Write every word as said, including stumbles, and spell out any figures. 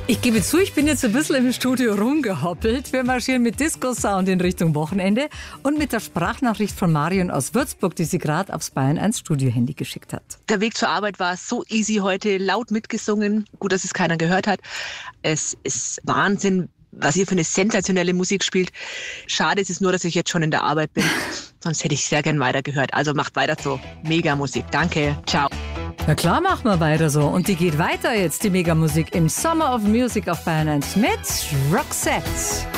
Ich gebe zu, ich bin jetzt ein bisschen im Studio rumgehoppelt. Wir marschieren mit Disco-Sound in Richtung Wochenende und mit der Sprachnachricht von Marion aus Würzburg, die sie gerade aufs Bayern eins Studio-Handy geschickt hat. Der Weg zur Arbeit war so easy heute, laut mitgesungen. Gut, dass es keiner gehört hat. Es ist Wahnsinn, was ihr für eine sensationelle Musik spielt. Schade ist es nur, dass ich jetzt schon in der Arbeit bin. Sonst hätte ich sehr gern weitergehört. Also macht weiter so. Mega Musik. Danke. Ciao. Na klar, machen wir weiter so. Und die geht weiter jetzt, die Megamusik im Summer of Music auf Bayern eins mit Roxette.